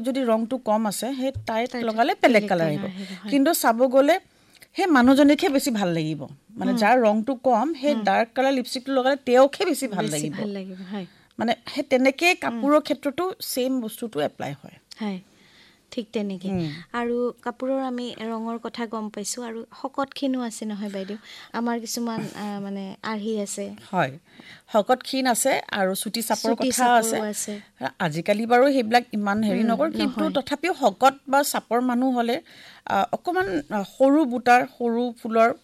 যদি ৰংটো কম আছে সেই টাইট লগালে বেলেগ কালাৰ আহিব কিন্তু চাব গ'লে সেই মানুহজনীকহে বেছি ভাল লাগিব মানে যাৰ ৰংটো কম সেই ডাৰ্ক কালাৰ লিপষ্টিকটো লগালে তেওঁকহে বেছি ভাল লাগিব হয় মানে সেই তেনেকৈ কাপোৰৰ ক্ষেত্ৰতো ছেম বস্তুটো এপ্লাই হয় হয় ঠিক তেনেকৈ আৰু কাপোৰৰ আমি ৰঙৰ কথা গম পাইছোঁ আৰু শকতখিনো আছে নহয় বাইদেউ আমাৰ কিছুমান মানে আৰ্হি আছে হয় শকত ক্ষীণ আছে আৰু চুটি চাপৰ কথা আছে আজিকালি বাৰু সেইবিলাক ইমান হেৰি নকৰোঁ কিন্তু তথাপিও শকত বা চাপৰ মানুহ হ'লে অকণমান সৰু বুটাৰ সৰু ফুলৰ